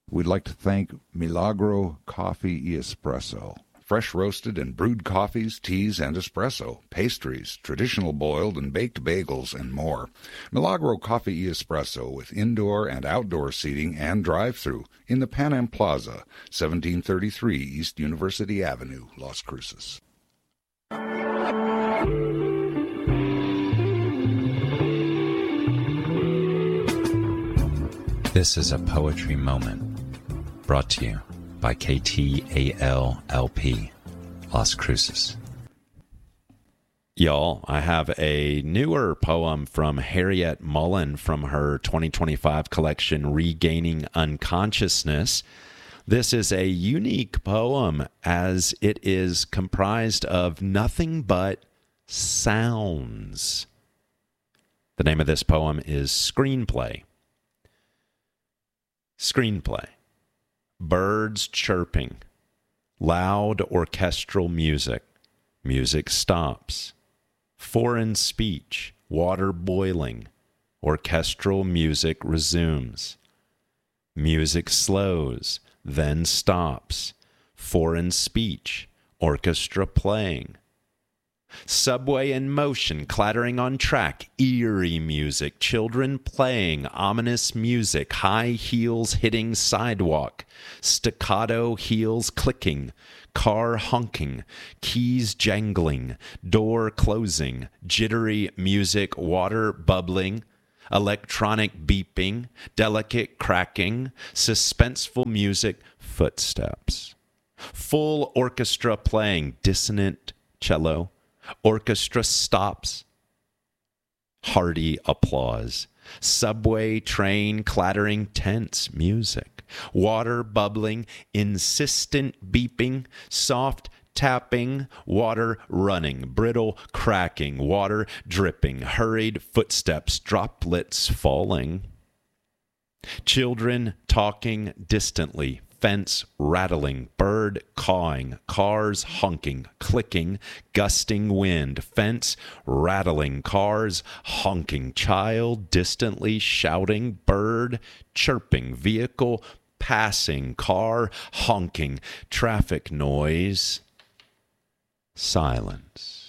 We'd like to thank Milagro Coffee y Espresso. Fresh roasted and brewed coffees, teas, and espresso, pastries, traditional boiled and baked bagels, and more. Milagro Coffee y Espresso with indoor and outdoor seating and drive-thru in the Pan Am Plaza, 1733 East University Avenue, Las Cruces. This is a poetry moment brought to you by KTAL-LP, Las Cruces. Y'all, I have a newer poem from Harriet Mullen from her 2025 collection, Regaining Unconsciousness. This is a unique poem as it is comprised of nothing but sounds. The name of this poem is Screenplay. Screenplay. Birds chirping. Loud orchestral music. Music stops. Foreign speech. Water boiling. Orchestral music resumes. Music slows, then stops. Foreign speech. Orchestra playing. Subway in motion, clattering on track, eerie music, children playing, ominous music, high heels hitting sidewalk, staccato heels clicking, car honking, keys jangling, door closing, jittery music, water bubbling, electronic beeping, delicate cracking, suspenseful music, footsteps. Full orchestra playing, dissonant cello. Orchestra stops. Hearty applause. Subway train clattering, tense music. Water bubbling, insistent beeping, soft tapping, water running, brittle cracking, water dripping, hurried footsteps, droplets falling. Children talking distantly. Fence rattling, bird cawing, cars honking, clicking, gusting wind, fence rattling, cars honking, child distantly shouting, bird chirping, vehicle passing, car honking, traffic noise, silence.